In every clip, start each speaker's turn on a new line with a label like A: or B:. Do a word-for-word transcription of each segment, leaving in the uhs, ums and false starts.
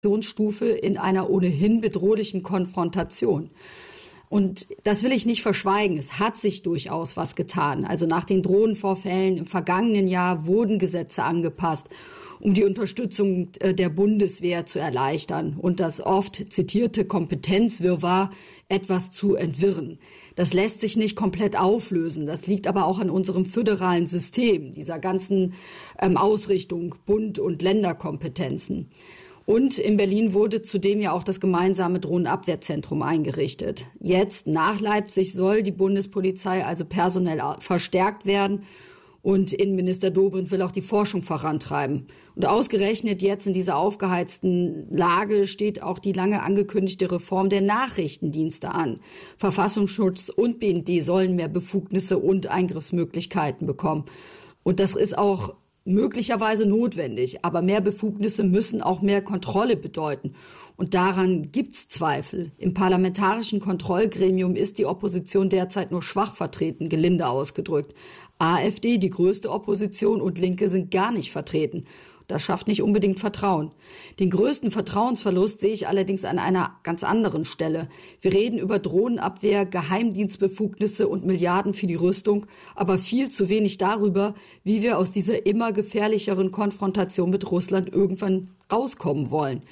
A: Stufe in einer ohnehin bedrohlichen Konfrontation. Und das will ich nicht verschweigen. Es hat sich durchaus was getan. Also nach den Drohnenvorfällen im vergangenen Jahr wurden Gesetze angepasst, um die Unterstützung der Bundeswehr zu erleichtern und das oft zitierte Kompetenzwirrwarr etwas zu entwirren. Das lässt sich nicht komplett auflösen. Das liegt aber auch an unserem föderalen System, dieser ganzen ähm, Ausrichtung Bund- und Länderkompetenzen. Und in Berlin wurde zudem ja auch das gemeinsame Drohnenabwehrzentrum eingerichtet. Jetzt, nach Leipzig, soll die Bundespolizei also personell verstärkt werden. Und Innenminister Dobrindt will auch die Forschung vorantreiben. Und ausgerechnet jetzt in dieser aufgeheizten Lage steht auch die lange angekündigte Reform der Nachrichtendienste an. Verfassungsschutz und B N D sollen mehr Befugnisse und Eingriffsmöglichkeiten bekommen. Und das ist auch möglicherweise notwendig. Aber mehr Befugnisse müssen auch mehr Kontrolle bedeuten. Und daran gibt's Zweifel. Im parlamentarischen Kontrollgremium ist die Opposition derzeit nur schwach vertreten, gelinde ausgedrückt. AfD, die größte Opposition, und Linke sind gar nicht vertreten. Das schafft nicht unbedingt Vertrauen. Den größten Vertrauensverlust sehe ich allerdings an einer ganz anderen Stelle. Wir reden über Drohnenabwehr, Geheimdienstbefugnisse und Milliarden für die Rüstung, aber viel zu wenig darüber, wie wir aus dieser immer gefährlicheren Konfrontation mit Russland irgendwann rauskommen wollen.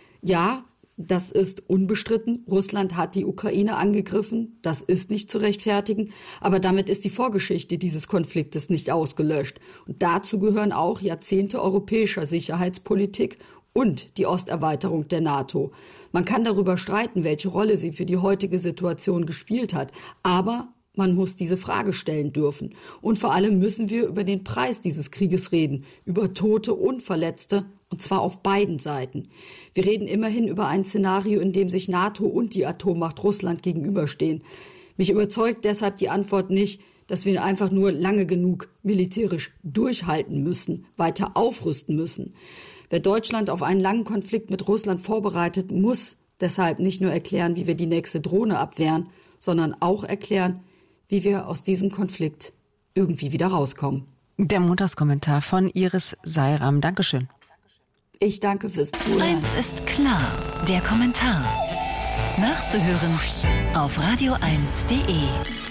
A: Ja, das ist unbestritten. Russland hat die Ukraine angegriffen. Das ist nicht zu rechtfertigen. Aber damit ist die Vorgeschichte dieses Konfliktes nicht ausgelöscht. Und dazu gehören auch Jahrzehnte europäischer Sicherheitspolitik und die Osterweiterung der NATO. Man kann darüber streiten, welche Rolle sie für die heutige Situation gespielt hat. Aber man muss diese Frage stellen dürfen. Und vor allem müssen wir über den Preis dieses Krieges reden, über Tote und Verletzte, und zwar auf beiden Seiten. Wir reden immerhin über ein Szenario, in dem sich NATO und die Atommacht Russland gegenüberstehen. Mich überzeugt deshalb die Antwort nicht, dass wir einfach nur lange genug militärisch durchhalten müssen, weiter aufrüsten müssen. Wer Deutschland auf einen langen Konflikt mit Russland vorbereitet, muss deshalb nicht nur erklären, wie wir die nächste Drohne abwehren, sondern auch erklären, wie wir aus diesem Konflikt irgendwie wieder rauskommen.
B: Der Montagskommentar von Iris Seiram. Dankeschön.
A: Ich danke fürs Zuhören.
C: Eins ist klar, der Kommentar. Nachzuhören auf radio eins punkt de.